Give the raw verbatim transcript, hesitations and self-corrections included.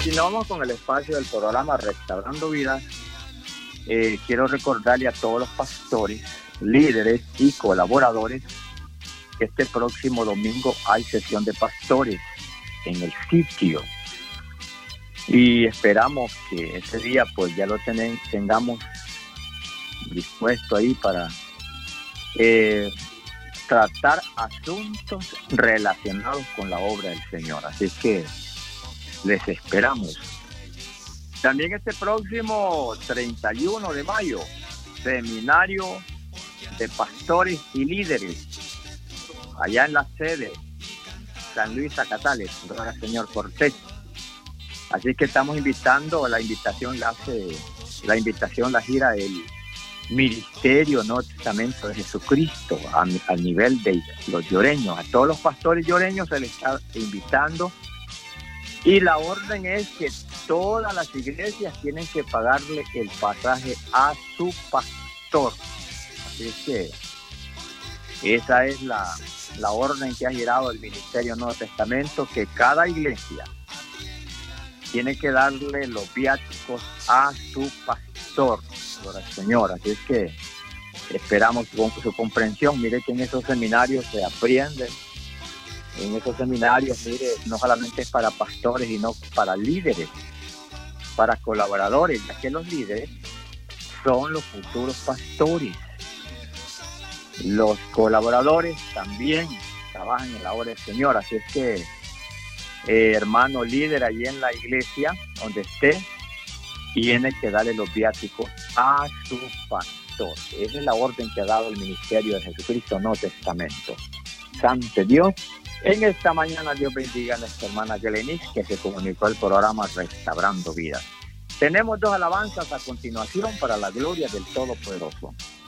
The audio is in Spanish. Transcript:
continuamos con el espacio del programa Restaurando Vidas. Eh, quiero recordarle a todos los pastores, líderes y colaboradores que este próximo domingo hay sesión de pastores en el sitio. Y esperamos que ese día pues ya lo ten- tengamos dispuesto ahí para eh, tratar asuntos relacionados con la obra del Señor. Así que les esperamos. También este próximo treinta y uno de mayo, seminario de pastores y líderes, allá en la sede, San Luis Zacatales, Gloria al Señor Cortés. Así que estamos invitando, la invitación la hace, la invitación la gira el Ministerio Nuevo Testamento de Jesucristo a, a nivel de los lloreños. A todos los pastores lloreños se les está invitando y la orden es que todas las iglesias tienen que pagarle el pasaje a su pastor. Así que esa es la, la orden que ha girado el Ministerio Nuevo Testamento, que cada iglesia tiene que darle los viáticos a su pastor, por el Señor. Así es que esperamos su, su comprensión. Mire que en esos seminarios se aprenden. En esos seminarios, mire, no solamente es para pastores, sino para líderes, para colaboradores, ya que los líderes son los futuros pastores. Los colaboradores también trabajan en la obra del Señor. Así es que Eh, hermano líder allí en la iglesia donde esté, tiene que darle los viáticos a su pastor. Esa es la orden que ha dado el Ministerio de Jesucristo Nuevo Testamento. Santo Dios, en esta mañana Dios bendiga a nuestra hermana Yelenis, que se comunicó el programa Restaurando Vidas. Tenemos dos alabanzas a continuación para la gloria del Todopoderoso.